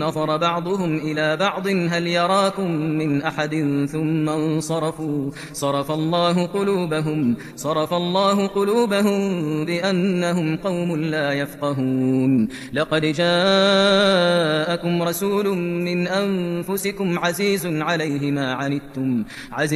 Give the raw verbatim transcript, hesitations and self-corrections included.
نظر بعضهم إلى بعض هل يراكم من أحد ثم انصرفوا صرف الله قلوبهم صرف الله قلوبهم بأنهم قوم لا يفقهون لقد جاءكم رسول من أنفسكم عزيز عليه ما عنتم